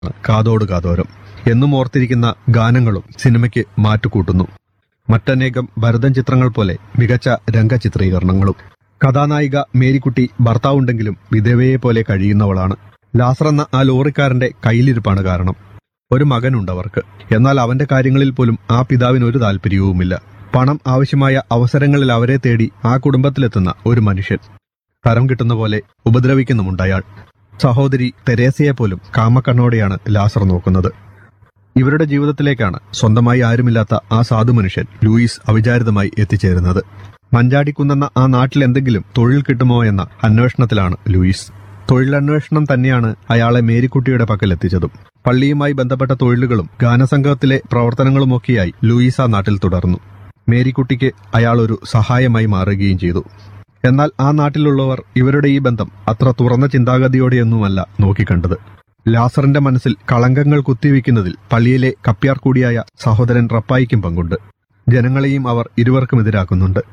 കാതോട് കാതോരം. എന്നും ഓർത്തിരിക്കുന്ന ഗാനങ്ങളും സിനിമയ്ക്ക് മാറ്റുകൂട്ടുന്നു. മറ്റനേകം ഭരതൻ ചിത്രങ്ങൾ പോലെ മികച്ച രംഗചിത്രീകരണങ്ങളും. കഥാനായിക മേരിക്കുട്ടി ഭർത്താവുണ്ടെങ്കിലും വിധവയെ പോലെ കഴിയുന്നവളാണ്. ലാസർ എന്ന ആ ലോറിക്കാരന്റെ കയ്യിലിരിപ്പാണ് കാരണം. ഒരു മകനുണ്ടവർക്ക്. എന്നാൽ അവന്റെ കാര്യങ്ങളിൽ പോലും ആ പിതാവിന് ഒരു താല്പര്യവുമില്ല. പണം ആവശ്യമായ അവസരങ്ങളിൽ അവരെ തേടി ആ കുടുംബത്തിലെത്തുന്ന ഒരു മനുഷ്യൻ. തരം കിട്ടുന്ന പോലെ ഉപദ്രവിക്കുന്നുമുണ്ടയാൾ. സഹോദരി തെരേസയെപ്പോലും കാമക്കണ്ണോടെയാണ് ലാസർ നോക്കുന്നത്. ഇവരുടെ ജീവിതത്തിലേക്കാണ് സ്വന്തമായി ആരുമില്ലാത്ത ആ സാധു മനുഷ്യൻ ലൂയിസ് അവിചാരിതമായി എത്തിച്ചേരുന്നത്. മഞ്ചാടിക്കുന്നെന്ന ആ നാട്ടിൽ എന്തെങ്കിലും തൊഴിൽ കിട്ടുമോ എന്ന അന്വേഷണത്തിലാണ് ലൂയിസ്. തൊഴിലന്വേഷണം തന്നെയാണ് അയാളെ മേരിക്കുട്ടിയുടെ പക്കലെത്തിച്ചതും. പള്ളിയുമായി ബന്ധപ്പെട്ട തൊഴിലുകളും ഗാനസംഘത്തിലെ പ്രവർത്തനങ്ങളുമൊക്കെയായി ലൂയിസ് ആ നാട്ടിൽ തുടർന്നു. മേരിക്കുട്ടിക്ക് അയാൾ ഒരു സഹായമായി മാറുകയും ചെയ്തു. എന്നാൽ ആ നാട്ടിലുള്ളവർ ഇവരുടെ ഈ ബന്ധം അത്ര തുറന്ന ചിന്താഗതിയോടെയൊന്നുമല്ല നോക്കിക്കണ്ടത്. ലാസറിന്റെ മനസ്സിൽ കളങ്കങ്ങൾ കുത്തിവെക്കുന്നതിൽ പള്ളിയിലെ കപ്പ്യാർ കൂടിയായ സഹോദരൻ റപ്പായിക്കും പങ്കുണ്ട്. ജനങ്ങളെയും അവർ ഇരുവർക്കും എതിരാക്കുന്നുണ്ട്.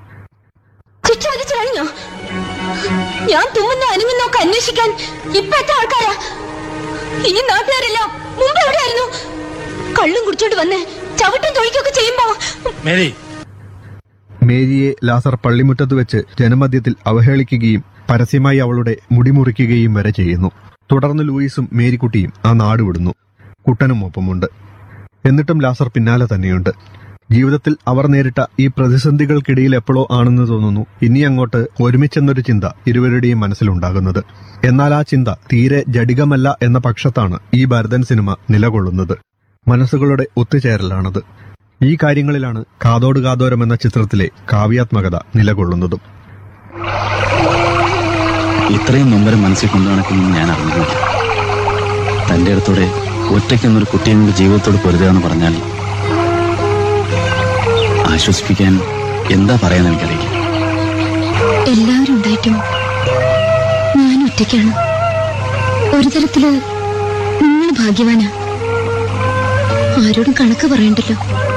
ഞാൻ തുമ്മുന്ന അനങ്ങുന്നൊക്കെ അന്വേഷിക്കാൻ ഇപ്പൊ എത്ര ആൾക്കാരാ? ഈ നാട്ടുകാരെല്ലാം മുമ്പ് എവിടെയായിരുന്നു? കള്ളും കുടിച്ചോണ്ട് വന്ന് ചവിട്ടും തൊഴിക്കൊക്കെ ചെയ്യുമ്പോ മേരിയെ ലാസർ പള്ളിമുറ്റത്ത് വെച്ച് ജനമധ്യത്തിൽ അവഹേളിക്കുകയും പരസ്യമായി അവളുടെ മുടിമുറിക്കുകയും വരെ ചെയ്യുന്നു. തുടർന്ന് ലൂയിസും മേരിക്കുട്ടിയും ആ നാട് വിടുന്നു. കുട്ടനും ഒപ്പമുണ്ട്. എന്നിട്ടും ലാസർ പിന്നാലെ തന്നെയുണ്ട്. ജീവിതത്തിൽ അവർ നേരിട്ട ഈ പ്രതിസന്ധികൾക്കിടയിൽ എപ്പോഴോ ആണെന്ന് തോന്നുന്നു ഇനി അങ്ങോട്ട് ഒരുമിച്ചെന്നൊരു ചിന്ത ഇരുവരുടെയും മനസ്സിലുണ്ടാകുന്നത്. എന്നാൽ ആ ചിന്ത തീരെ ജഡികമല്ല എന്ന പക്ഷത്താണ് ഈ ഭരതൻ സിനിമ നിലകൊള്ളുന്നത്. മനസ്സുകളുടെ ഒത്തുചേരലാണത്. ഈ കാര്യങ്ങളിലാണ് കാതോട് കാതോരം എന്ന ചിത്രത്തിലെ കാവ്യാത്മകത നിലകൊള്ളുന്നതും. ഇത്രയും നൊമ്പരം മനസ്സിൽ കൊണ്ടു നടക്കുമെന്ന് ഞാൻ അറിഞ്ഞില്ല. തന്റെ അടുത്തോടെ ഒറ്റയ്ക്കെന്നൊരു കുട്ടിയും കൂടി ജീവിതത്തോട് പൊരുതുകയെന്ന് പറഞ്ഞാൽ ആശ്വസിപ്പിക്കാൻ എന്താ പറയാൻ എനിക്കറിയില്ല. എല്ലാവരും ഉണ്ടായിട്ടും ഞാൻ ഒറ്റയ്ക്കാണ്. ഒരു തരത്തില് നിങ്ങൾ ഭാഗ്യവാനാ. ആരോടും കണക്ക് പറയണ്ടല്ലോ.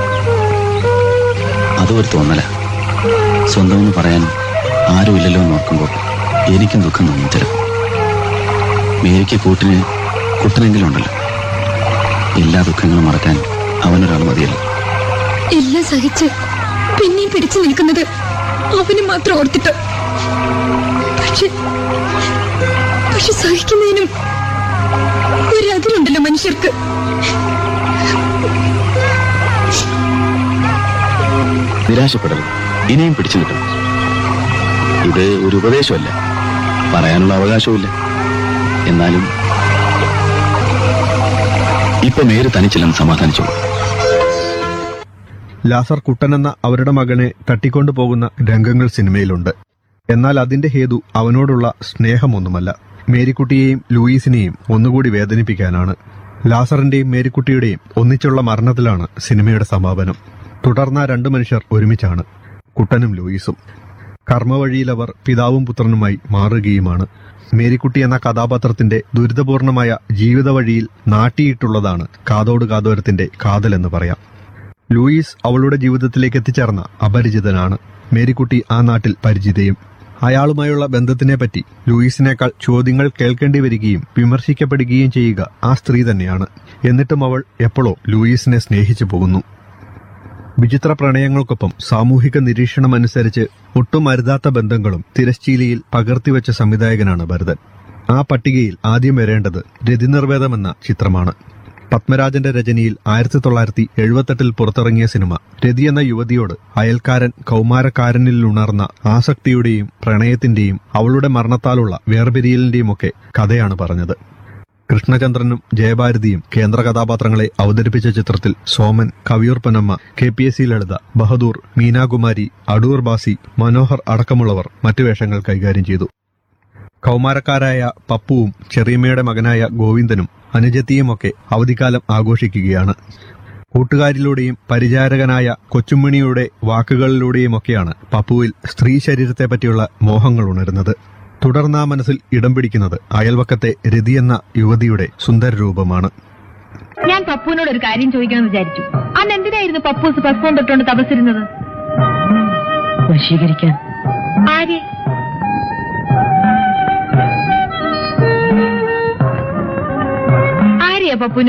അതൊരു തോന്നല. സ്വന്തമെന്ന് പറയാൻ ആരുമില്ലല്ലോ എന്ന് ഓർക്കുമ്പോൾ എനിക്കും ദുഃഖം തോന്നി. ചിലപ്പോൾ മേരിക്ക് കുട്ടനെങ്കിലും ഉണ്ടല്ലോ. എല്ലാ ദുഃഖങ്ങളും മറക്കാൻ അവനൊരാൾ മതിയല്ലോ. എല്ലാം സഹിച്ച് പിന്നെയും പിടിച്ചു നിൽക്കുന്നത് അവന് മാത്രം ഓർത്തിട്ട്. പക്ഷെ സഹിക്കുന്നതിനും ഒരതിരുണ്ടല്ലോ മനുഷ്യർക്ക്. നിരാശപ്പെടരുത്. ഇനിയും പിടിച്ചു നിൽക്കണം. ഇത് ഒരു ഉപദേശമല്ല, പറയാനുള്ള അവകാശവുമില്ല. എന്നാലും ഇപ്പൊ മേര് തനിച്ചില്ലെന്ന് സമാധാനിച്ചോളൂ. ലാസർ കുട്ടനെന്ന അവരുടെ മകനെ തട്ടിക്കൊണ്ടു പോകുന്ന രംഗങ്ങൾ സിനിമയിലുണ്ട്. എന്നാൽ അതിന്റെ ഹേതു അവനോടുള്ള സ്നേഹമൊന്നുമല്ല. മേരിക്കുട്ടിയെയും ലൂയിസിനെയും ഒന്നുകൂടി വേദനിപ്പിക്കാനാണ്. ലാസറിന്റെയും മേരിക്കുട്ടിയുടെയും ഒന്നിച്ചുള്ള മരണത്തിലാണ് സിനിമയുടെ സമാപനം. തുടർന്ന രണ്ടു മനുഷ്യർ ഒരുമിച്ചാണ്, കുട്ടനും ലൂയിസും. കർമ്മവഴിയിലവർ പിതാവും പുത്രനുമായി മാറുകയുമാണ്. മേരിക്കുട്ടി എന്ന കഥാപാത്രത്തിന്റെ ദുരിതപൂർണമായ ജീവിത വഴിയിൽ നാട്ടിയിട്ടുള്ളതാണ് കാതോട് കാതോരത്തിന്റെ കാതലെന്ന് പറയാം. ലൂയിസ് അവളുടെ ജീവിതത്തിലേക്ക് എത്തിച്ചേർന്ന അപരിചിതനാണ്. മേരിക്കുട്ടി ആ നാട്ടിൽ പരിചിതയും. അയാളുമായുള്ള ബന്ധത്തിനെപ്പറ്റി ലൂയിസിനേക്കാൾ ചോദ്യങ്ങൾ കേൾക്കേണ്ടി വരികയും വിമർശിക്കപ്പെടുകയും ചെയ്യുക ആ സ്ത്രീ തന്നെയാണ്. എന്നിട്ടും അവൾ എപ്പോഴോ ലൂയിസിനെ സ്നേഹിച്ചു പോകുന്നു. വിചിത്ര പ്രണയങ്ങൾക്കൊപ്പം സാമൂഹിക നിരീക്ഷണമനുസരിച്ച് ഒട്ടും അരുതാത്ത ബന്ധങ്ങളും തിരശ്ശീലയിൽ പകർത്തിവെച്ച സംവിധായകനാണ് ഭരതൻ. ആ പട്ടികയിൽ ആദ്യം വരേണ്ടത് രതിനിർവേദം എന്ന ചിത്രമാണ്. പത്മരാജന്റെ രചനയിൽ 1978 പുറത്തിറങ്ങിയ സിനിമ രതി എന്ന യുവതിയോട് അയൽക്കാരൻ കൗമാരക്കാരനിൽ ഉണർന്ന ആസക്തിയുടെയും പ്രണയത്തിന്റെയും അവളുടെ മരണത്താലുള്ള വേർപിരിയലിന്റെയും ഒക്കെ കഥയാണ് പറഞ്ഞത്. കൃഷ്ണചന്ദ്രനും ജയഭാരതിയും കേന്ദ്ര കഥാപാത്രങ്ങളെ അവതരിപ്പിച്ച ചിത്രത്തിൽ സോമൻ, കവിയൂർ പൊന്നമ്മ, KPSC ലളിത, ബഹദൂർ, മീനാകുമാരി, അടൂർ ബാസി, മനോഹർ അടക്കമുള്ളവർ മറ്റു വേഷങ്ങൾ കൈകാര്യം ചെയ്തു. കൗമാരക്കാരായ പപ്പുവും ചെറിയമ്മയുടെ മകനായ ഗോവിന്ദനും അനുജത്തിയുമൊക്കെ അവധിക്കാലം ആഘോഷിക്കുകയാണ്. കൂട്ടുകാരിലൂടെയും പരിചാരകനായ കൊച്ചുമ്മിണിയുടെ വാക്കുകളിലൂടെയുമൊക്കെയാണ് പപ്പുവിൽ സ്ത്രീ ശരീരത്തെപ്പറ്റിയുള്ള മോഹങ്ങൾ ഉണരുന്നത്. തുടർന്ന് ആ മനസ്സിൽ ഇടം പിടിക്കുന്നത് അയൽവക്കത്തെ രതി എന്ന യുവതിയുടെ സുന്ദര രൂപമാണ്. ഞാൻ പപ്പുവിനോട് ഒരു കാര്യം ചോദിക്കണമെന്ന് വിചാരിച്ചു. അന്ന് എന്തിനായിരുന്നു പപ്പൂസ് പസ്പോൺ തൊട്ടുകൊണ്ട് തപസ്സിരുന്നത്? വശീകരിക്കാൻ. ആരെ? ആരെ പപ്പുവിന്